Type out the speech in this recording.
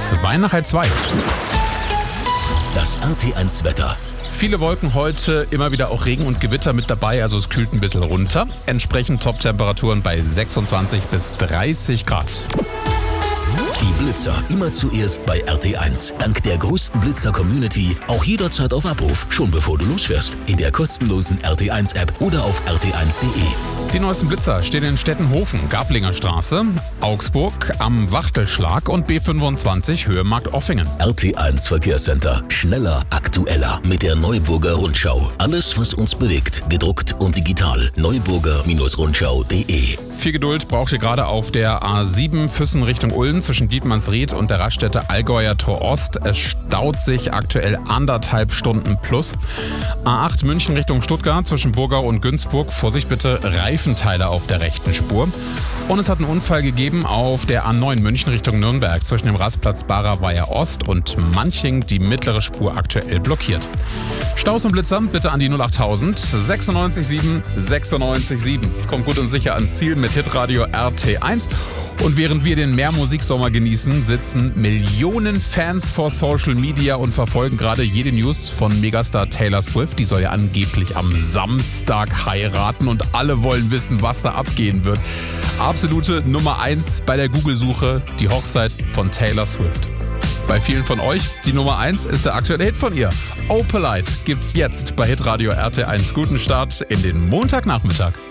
2 nach 2. Das RT1 Wetter. Viele Wolken heute, immer wieder auch Regen und Gewitter mit dabei, also es kühlt ein bisschen runter. Entsprechend Top-Temperaturen bei 26 bis 30 Grad. Die Blitzer immer zuerst bei RT1. Dank der größten Blitzer-Community auch jederzeit auf Abruf, schon bevor du losfährst. In der kostenlosen RT1-App oder auf rt1.de. Die neuesten Blitzer stehen in Stettenhofen, Gablinger Straße, Augsburg, am Wachtelschlag und B25 Höhe Markt Offingen. RT1 Verkehrscenter. Schneller, aktueller mit der Neuburger Rundschau. Alles, was uns bewegt, gedruckt und digital. Neuburger-Rundschau.de. Viel Geduld braucht ihr gerade auf der A7 Füssen Richtung Ulm zwischen Dietmannsried und der Raststätte Allgäuer Tor Ost. Es staut sich aktuell 1,5 Stunden plus. A8 München Richtung Stuttgart zwischen Burgau und Günzburg. Vorsicht bitte, Reifenteile auf der rechten Spur. Und es hat einen Unfall gegeben auf der A9 München Richtung Nürnberg zwischen dem Rastplatz Barer Weiher Ost und Manching, die mittlere Spur aktuell blockiert. Staus und Blitzer bitte an die 08000 967 967. Kommt gut und sicher ans Ziel mit Hitradio RT1. Und während wir den Meermusiksommer genießen, sitzen Millionen Fans vor Social Media und verfolgen gerade jede News von Megastar Taylor Swift. Die soll ja angeblich am Samstag heiraten und alle wollen wissen, was da abgehen wird. Absolute Nummer 1 bei der Google-Suche, die Hochzeit von Taylor Swift. Bei vielen von euch, die Nummer 1 ist der aktuelle Hit von ihr. Oh Polite gibt's jetzt bei Hitradio RT1. Guten Start in den Montagnachmittag.